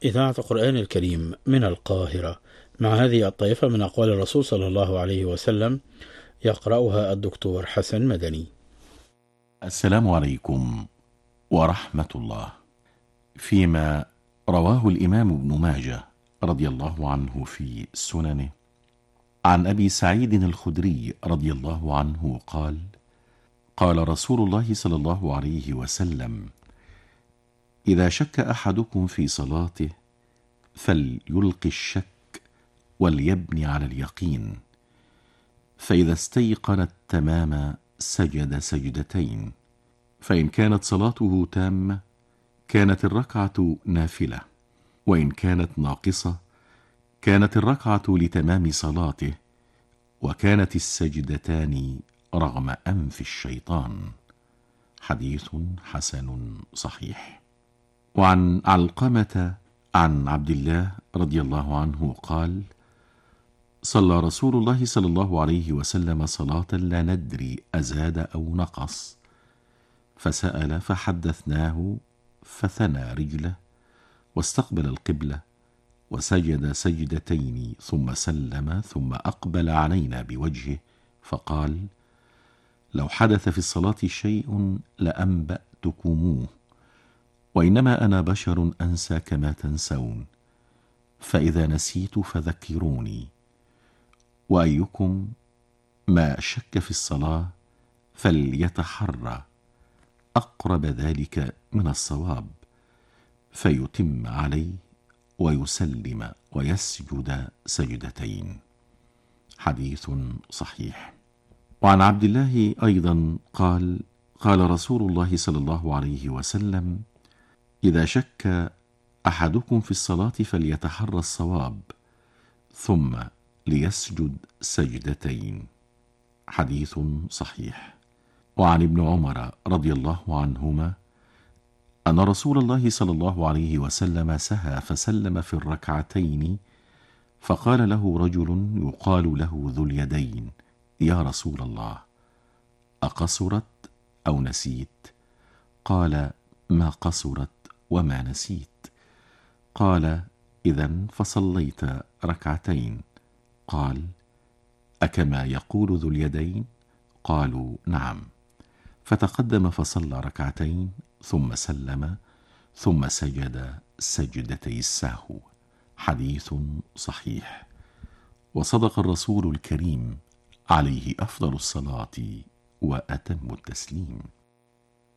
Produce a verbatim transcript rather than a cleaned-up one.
إذاعة القرآن الكريم من القاهرة، مع هذه الطائفة من أقوال الرسول صلى الله عليه وسلم، يقرأها الدكتور حسن مدني. السلام عليكم ورحمة الله. فيما رواه الإمام ابن ماجه رضي الله عنه في سننه عن أبي سعيد الخدري رضي الله عنه قال: قال رسول الله صلى الله عليه وسلم: إذا شك أحدكم في صلاته فليلق الشك وليبني على اليقين، فإذا استيقن التمام سجد سجدتين، فإن كانت صلاته تامة كانت الركعة نافلة، وإن كانت ناقصة كانت الركعة لتمام صلاته، وكانت السجدتان رغم أنف الشيطان. حديث حسن صحيح. وعن علقمة عن عبد الله رضي الله عنه قال: صلى رسول الله صلى الله عليه وسلم صلاة لا ندري أزاد أو نقص، فسأل فحدثناه فثنى رجله واستقبل القبلة وسجد سجدتين ثم سلم، ثم أقبل علينا بوجهه فقال: لو حدث في الصلاة شيء لأنبأتكموه، وإنما أنا بشر أنسى كما تنسون، فإذا نسيت فذكروني. وأيكم ما شك في الصلاة فليتحرى أقرب ذلك من الصواب، فيتم عليه ويسلم ويسجد سجدتين. حديث صحيح. وعن عبد الله أيضا قال: قال رسول الله صلى الله عليه وسلم: إذا شك أحدكم في الصلاة فليتحرى الصواب ثم ليسجد سجدتين. حديث صحيح. وعن ابن عمر رضي الله عنهما أن رسول الله صلى الله عليه وسلم سهى فسلم في الركعتين، فقال له رجل يقال له ذو اليدين: يا رسول الله، أقصرت أو نسيت؟ قال: ما قصرت وما نسيت. قال: إذن فصليت ركعتين. قال: أكما يقول ذو اليدين؟ قالوا: نعم. فتقدم فصلى ركعتين ثم سلم، ثم سجد سجدتي السهو. حديث صحيح. وصدق الرسول الكريم عليه أفضل الصلاة وأتم التسليم.